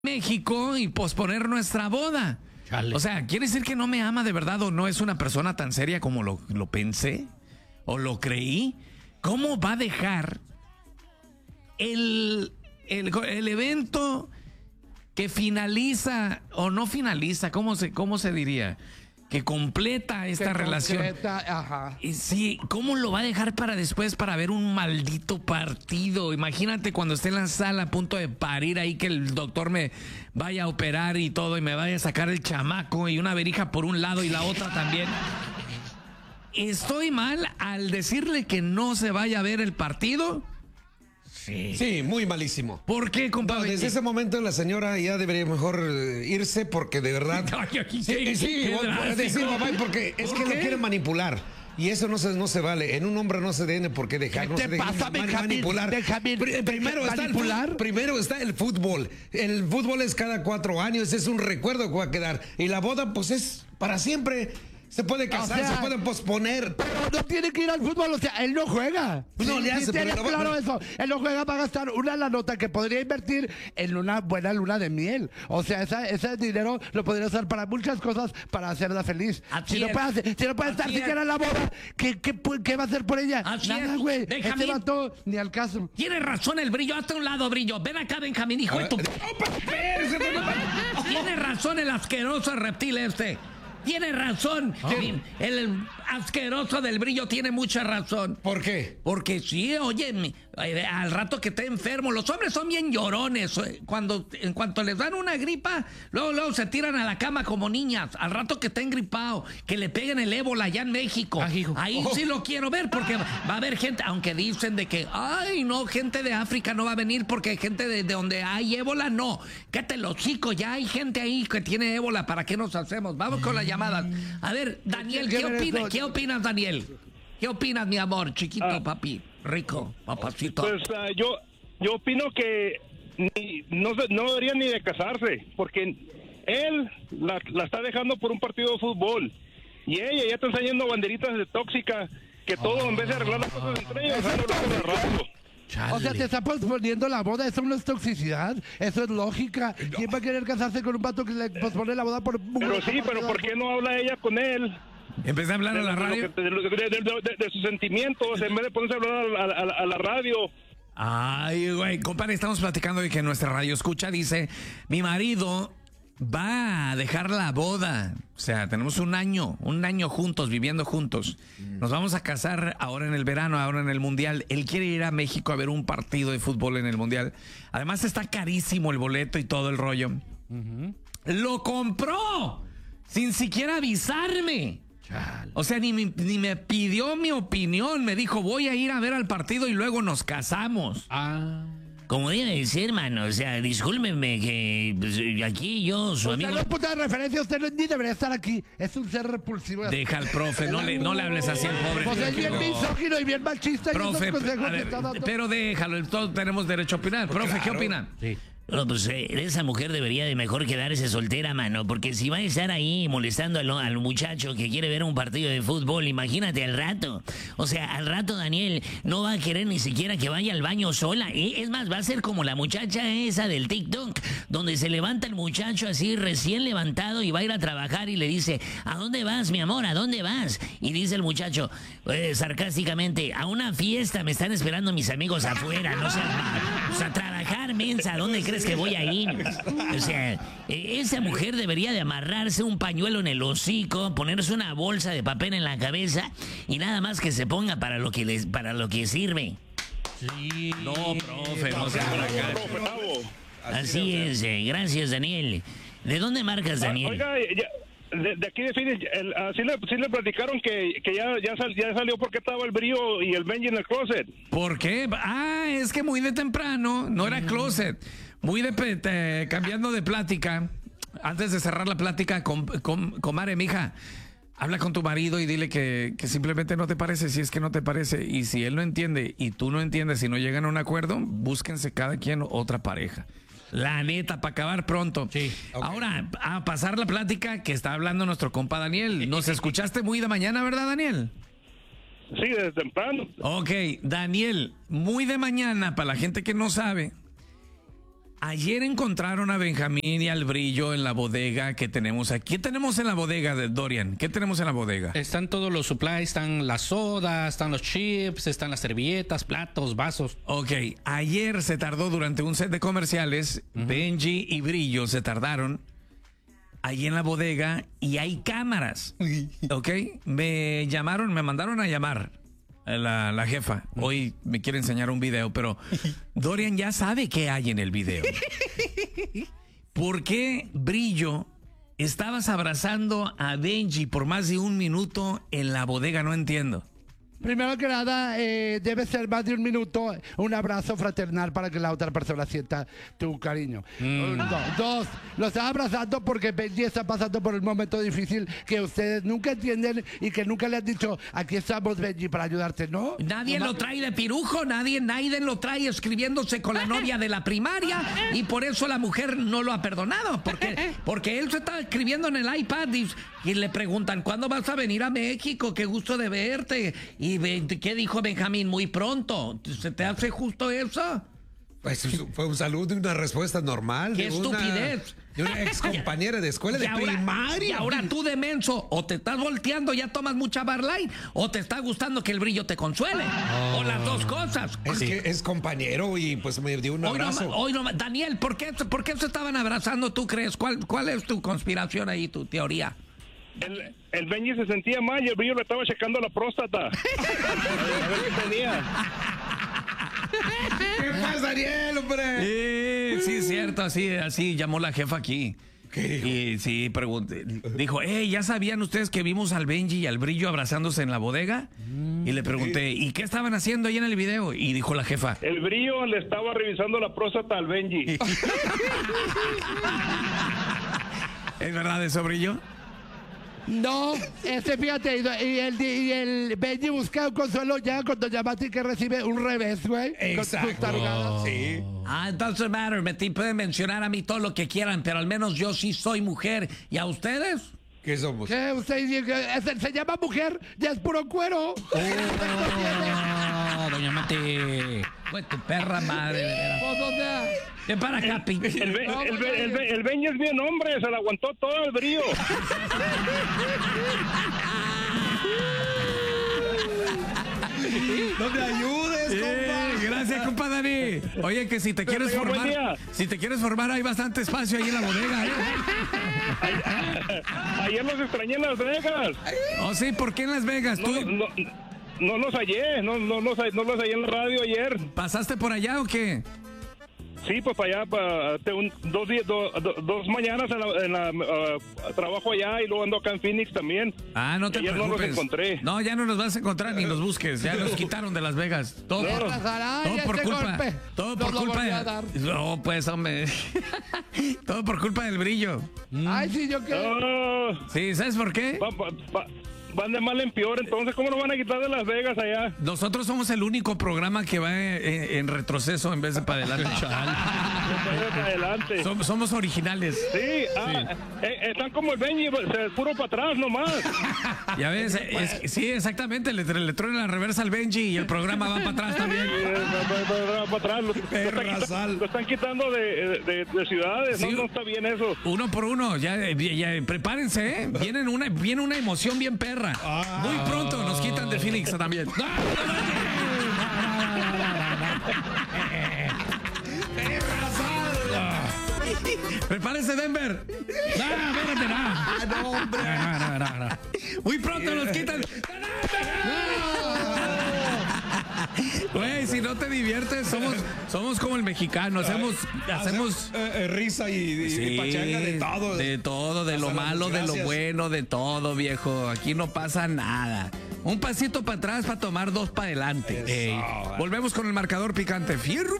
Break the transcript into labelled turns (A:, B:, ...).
A: México y posponer nuestra boda. Chale. O sea, ¿quiere decir que no me ama de verdad o no es una persona tan seria como lo pensé o lo creí? ¿Cómo va a dejar el evento que finaliza o no finaliza? ¿Cómo se diría? Que completa esta relación.
B: Ajá.
A: Y sí, ¿cómo lo va a dejar para después para ver un maldito partido? Imagínate cuando esté en la sala a punto de parir ahí, que el doctor me vaya a operar y todo y me vaya a sacar el chamaco y una verija por un lado y la otra también. ¿Estoy mal al decirle que no se vaya a ver el partido?
C: Sí, muy malísimo.
A: ¿Por qué, compadre?
C: No, desde ese momento la señora ya debería mejor irse porque de verdad... porque es que lo quiere manipular. Y eso no se vale. En un hombre no se tiene por qué dejar.
B: ¿Qué te pasa,
C: manipular? Primero está el fútbol. El fútbol es cada 4 años. Es un recuerdo que va a quedar. Y la boda, pues es para siempre. Se puede casar, se puede posponer.
B: Pero no tiene que ir al fútbol, o sea, él no juega.
C: No le hace,
B: pero claro eso. Él no juega para gastar la nota que podría invertir en una buena luna de miel. O sea, ese dinero lo podría usar para muchas cosas para hacerla feliz. Si no puede estar siquiera en la boda, ¿qué va a hacer por ella? Nada, güey. Este vato ni al caso.
A: Tiene razón el Brillo, hasta un lado, Brillo. Ven acá, Benjamín, hijo de tu... Tiene razón el asqueroso reptil este. Tiene razón. El asqueroso del Brillo tiene mucha razón.
C: ¿Por qué?
A: Porque sí, oye, al rato que esté enfermo, los hombres son bien llorones. En cuanto les dan una gripa, luego se tiran a la cama como niñas. Al rato que esté engripado, que le peguen el ébola allá en México. Ahí sí lo quiero ver, porque va a haber gente, aunque dicen de que, ay, no, gente de África no va a venir porque gente de donde hay ébola, no. Cállate los chicos, ya hay gente ahí que tiene ébola. ¿Para qué nos hacemos? Vamos con la llamadas. A ver, Daniel, ¿qué opinas, Daniel? ¿Qué opinas, mi amor? Chiquito, papi, rico, papacito.
D: Pues yo opino que no debería ni de casarse, porque él la está dejando por un partido de fútbol y ella ya está enseñando banderitas de tóxica, que todo en vez de arreglar las cosas entre ellos,
B: o sea, te está posponiendo la boda. Eso no es toxicidad, eso es lógica. ¿Quién va a querer casarse con un vato que le pospone la boda por...
D: Pero ¿por qué no habla ella con él?
A: Empecé a hablar a la radio.
D: De sus sentimientos, en vez de ponerse a hablar a la radio.
A: Ay, güey, compadre, estamos platicando de que nuestra radio escucha, dice, mi marido va a dejar la boda. O sea, tenemos un año juntos, viviendo juntos. Nos vamos a casar ahora en el verano, ahora en el Mundial. Él quiere ir a México a ver un partido de fútbol en el Mundial. Además está carísimo el boleto y todo el rollo. ¡Lo compró! Sin siquiera avisarme. Chale. O sea, ni me pidió mi opinión. Me dijo, voy a ir a ver al partido y luego nos casamos. Como debe de ser, hermano, o sea, discúlpenme que pues, aquí yo, su amigo...
B: Usted no es puta de referencia, usted ni debería estar aquí. Es un ser repulsivo.
A: Deja al profe, no le hables así al pobre.
B: Pues es bien misógino y bien machista.
A: Profe,
B: y consejos
A: a ver, pero déjalo, todos tenemos derecho a opinar. Profe, claro. ¿Qué opina?
E: Sí. No, pues esa mujer debería de mejor quedarse soltera, mano, porque si va a estar ahí molestando al muchacho que quiere ver un partido de fútbol, imagínate al rato. O sea, al rato Daniel no va a querer ni siquiera que vaya al baño sola. Es más, va a ser como la muchacha esa del TikTok, donde se levanta el muchacho así recién levantado y va a ir a trabajar y le dice, ¿a dónde vas, mi amor? ¿A dónde vas? Y dice el muchacho, sarcásticamente, a una fiesta, me están esperando mis amigos afuera, no sé, pues a trabajar, mensa, ¿a dónde crees que voy a ir? O sea, esa mujer debería de amarrarse un pañuelo en el hocico, ponerse una bolsa de papel en la cabeza y nada más que se ponga para lo que sirve.
A: Sí. No, profe, no sea
E: así es, gracias, Daniel. ¿De dónde marcas, Daniel?
D: Oiga, de aquí de Phoenix, sí le platicaron que ya salió porque estaba el Brillo y el Benji en el closet.
A: ¿Por qué? Es que muy de temprano, no era closet. Muy cambiando de plática, antes de cerrar la plática, comadre, mija, habla con tu marido y dile que simplemente no te parece, si es que no te parece. Y si él no entiende y tú no entiendes y no llegan a un acuerdo, búsquense cada quien otra pareja. La neta, para acabar pronto.
C: Sí, okay.
A: Ahora, a pasar la plática que está hablando nuestro compa Daniel. Nos escuchaste muy de mañana, ¿verdad, Daniel?
D: Sí, desde temprano.
A: Ok, Daniel, muy de mañana, para la gente que no sabe, Ayer encontraron a Benjamín y al Brillo en la bodega que tenemos aquí. ¿Qué tenemos en la bodega de Dorian? ¿Qué tenemos en la bodega?
F: Están todos los supplies, están las sodas, están los chips, están las servilletas, platos, vasos.
A: Ok, ayer se tardó durante un set de comerciales. Benji y Brillo se tardaron ahí en la bodega y hay cámaras. Ok, me mandaron a llamar la jefa. Hoy me quiere enseñar un video, pero Dorian ya sabe qué hay en el video. ¿Por qué, Brillo, estabas abrazando a Benji por más de un minuto en la bodega? No entiendo.
B: Primero que nada, debe ser más de un minuto, un abrazo fraternal para que la otra persona sienta tu cariño. Dos, lo estaba abrazando porque Benji está pasando por un momento difícil que ustedes nunca entienden y que nunca le han dicho, aquí estamos, Benji, para ayudarte, ¿no?
A: Nadie lo trae de pirujo, nadie lo trae escribiéndose con la novia de la primaria y por eso la mujer no lo ha perdonado, porque él se está escribiendo en el iPad y le preguntan, ¿cuándo vas a venir a México? Qué gusto de verte. ¿Y qué dijo Benjamín? Muy pronto. ¿Se te hace justo eso?
C: Pues fue un saludo y una respuesta normal.
A: ¡Qué estupidez!
C: De una ex compañera de escuela de primaria.
A: Y ahora tú de menso, o te estás volteando, ya tomas mucha Barlight, o te está gustando que el Brillo te consuele. O las dos cosas.
C: Es que es compañero y pues me dio un abrazo.
A: Daniel, ¿por qué se estaban abrazando, tú crees? ¿Cuál es tu conspiración ahí, tu teoría?
D: El Benji se sentía mal y el Brillo le estaba checando la próstata. A ver qué tenía.
C: ¿Qué pasa, Daniel, hombre?
A: Sí, es cierto, así llamó la jefa aquí.
C: ¿Qué dijo?
A: Y sí, dijo, ¿ya sabían ustedes que vimos al Benji y al Brillo abrazándose en la bodega? Y le pregunté, ¿y qué estaban haciendo ahí en el video? Y dijo la jefa,
D: El Brillo le estaba revisando la próstata al Benji.
A: ¿es verdad eso, Brillo?
B: No, fíjate, y el Benji busca un consuelo ya cuando llamaste y que recibe un revés, güey.
C: Exacto.
B: Con tus tarugadas.
C: Sí.
A: It doesn't matter, pueden mencionar a mí todo lo que quieran, pero al menos yo sí soy mujer. ¿Y a ustedes?
C: ¿Qué somos?
B: ¿Qué? Se llama mujer, ya es puro cuero.
F: Doña Mate.
A: Pues tu perra madre.
B: Pues, o sea,
A: Ven para acá, Pinky.
D: El Benji es bien hombre, se lo aguantó todo el Brillo.
C: No me ayudes, compa.
A: Gracias, compa Dani. Oye, que si te quieres formar, hay bastante espacio ahí en la bodega.
D: Ayer los extrañé en Las Vegas.
A: Oh, sí, ¿por qué en Las Vegas?
D: No los hallé, no los hallé en la radio ayer.
A: ¿Pasaste por allá o qué?
D: Sí, pues para allá, dos mañanas trabajo allá y luego ando acá en Phoenix también.
A: Ah, no te
D: Ayer
A: preocupes.
D: no los encontré.
A: No, ya no los vas a encontrar ni los busques. Ya los quitaron de Las Vegas. Todo por culpa. Todo por culpa. No, pues, hombre. Todo por culpa del Brillo.
B: Ay, sí, yo quiero.
D: No,
A: Sí, ¿sabes por qué?
D: van de mal en peor, entonces ¿cómo nos van a quitar de Las Vegas allá?
A: Nosotros somos el único programa que va en retroceso en vez de para adelante.
D: Para adelante.
A: Somos originales.
D: Sí, están como el Benji, puro para atrás nomás.
A: Ya ves, sí, exactamente. Le truena la reversa al Benji y el programa va para atrás también.
D: Para atrás, lo están quitando de ciudades,
A: Sí.
D: no está bien eso.
A: Uno por uno, ya prepárense, ¿eh? Viene una emoción bien perra. Muy pronto nos quitan de Phoenix también. Prepárense, Denver.
F: No, hombre. No.
A: Muy pronto nos quitan. Güey, si no te diviertes, somos como el mexicano, hacemos
C: risa y pachanga de todo.
A: De todo, de lo
C: Hasta las
A: malo, de lo
C: desgracias.
A: bueno, de todo, viejo. Aquí no pasa nada. Un pasito para atrás para tomar dos para adelante.
C: Eso,
A: Volvemos con el marcador picante. Fierro.